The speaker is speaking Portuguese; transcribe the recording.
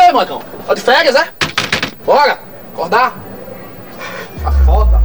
aí, Mancão? Tá de férias, é? Bora! Acordar! Tá foda!